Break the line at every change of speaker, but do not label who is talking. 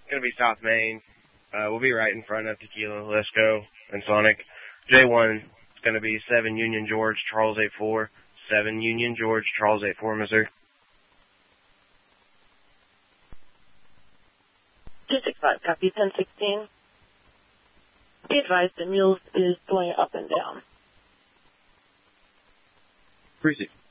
going to be South Main. We'll be right in front of Tequila, Lesco, and Sonic. J1 is going to be 7 Union George, Charles 84. 7 Union George, Charles 84, Missouri.
265, copy 1016. Be advised the Mules is going up and down.
Appreciate it.